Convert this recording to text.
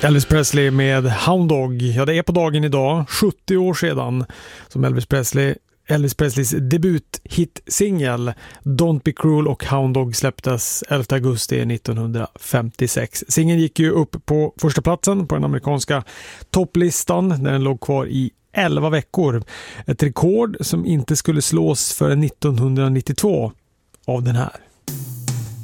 Elvis Presley med Hound Dog. Ja, det är på dagen idag, 70 år sedan, som Elvis Presleys debuthit-singel Don't Be Cruel och Hound Dog släpptes 11 augusti 1956. Singeln gick ju upp på första platsen på den amerikanska topplistan när den låg kvar i 11 veckor. Ett rekord som inte skulle slås förrän 1992 av den här.